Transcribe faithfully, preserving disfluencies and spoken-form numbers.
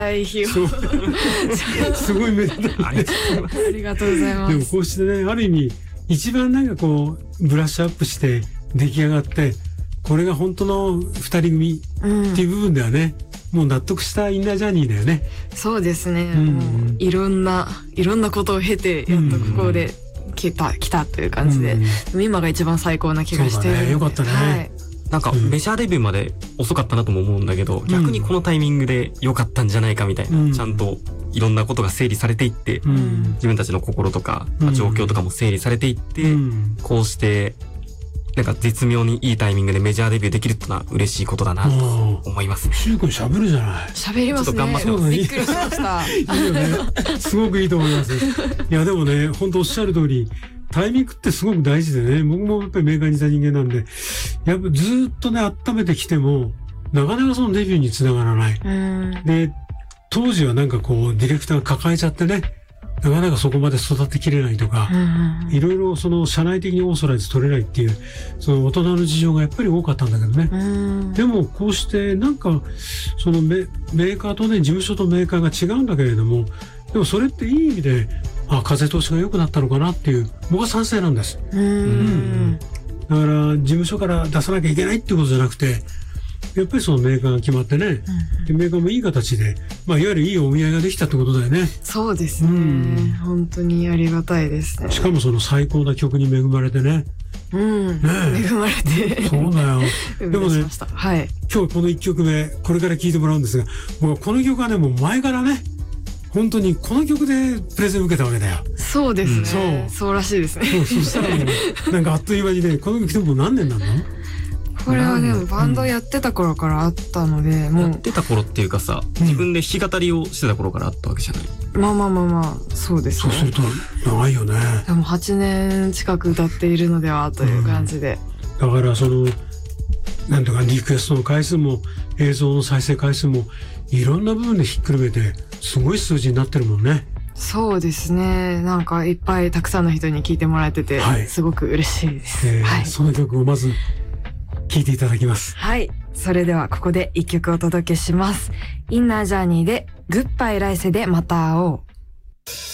代費をそうすごいめでたいね。 ありがとうございます。 でもこうしてね、ある意味一番なんかこうブラッシュアップして出来上がって、これが本当の二人組っていう部分ではね、うん、もう納得したインナージャーニーだよね。 そうですね、 うん、 もういろんないろんなことを経てやっとここで来た、うん、来たという感じで、うん、今が一番最高な気がしてるので。そうだね、よかったね、はい、 なんかメジャーデビューまで遅かったなとも思うんだけど、うん、逆にこのタイミングで良かったんじゃないかみたいな、うん、ちゃんといろんなことが整理されていって、うん、自分たちの心とか、うん、状況とかも整理されていって、うん、こうしてなんか絶妙にいいタイミングでメジャーデビューできるってのは嬉しいことだなと思いますね。 しゅうくん喋るじゃない。 喋りますね。 ちょっと頑張ってます。 びっくりしました。 いいよね。すごくいいと思います。いやでもね、本当おっしゃる通り、タイミングってすごく大事でね、僕もやっぱりメーカーにいた人間なんで、やっぱずっとね、温めてきても、なかなかそのデビューにつながらない。で、当時はなんかこう、ディレクターが抱えちゃってね、なかなかそこまで育てきれないとか、いろいろその社内的にオーソライズ取れないっていう、その大人の事情がやっぱり多かったんだけどね。でもこうしてなんか、そのメ、メーカーとね、事務所とメーカーが違うんだけれども、でもそれっていい意味で、あ、風通しが良くなったのかなっていう、僕は賛成なんです。うん。だから、事務所から出さなきゃいけないっていうことじゃなくて、やっぱりそのメーカーが決まってね、うん、でメーカーもいい形で、まあ、いわゆるいいお見合いができたってことだよね。 そうですね、うん、本当にありがたいですね。 しかもその最高な曲に恵まれてね、 うん、ね、恵まれてそうだよでもね、 はい、 今日このいっきょくめこれから聴いてもらうんですが、もうこの曲はね、もう前からね、本当にこの曲でプレゼン受けたわけだよ。 そうですね、うん、そうそうらしいですね。 そう、そしたらもうなんかあっという間にね、この曲でもう何年なの？ これはでもバンドやってた頃からあったので、 うん、もうやってた頃っていうかさ、うん、自分で弾き語りをしてた頃からあったわけじゃない。 まあまあまあまあ、そうですね。 そうすると長いよね。 でもはちねん近く歌っているのではという感じで、 うん、だからそのなんとかリクエストの回数も映像の再生回数もいろんな部分でひっくるめてすごい数字になってるもんね。 そうですね。なんかいっぱいたくさんの人に聴いてもらえてて、はい、すごく嬉しいです、 えーはい、 その曲をまず聴いていただきます。 はい。それではここで一曲お届けします。インナージャーニーでグッバイ来世でまた会おう。